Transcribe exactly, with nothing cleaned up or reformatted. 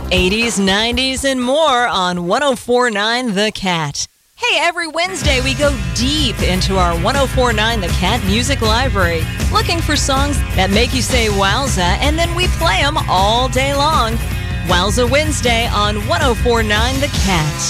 eighties, nineties, and more on one oh four point nine The Cat. Hey, every Wednesday we go deep into our one oh four point nine The Cat music library, looking for songs that make you say wowza, and then we play them all day long. Wowza Wednesday on one oh four point nine The Cat.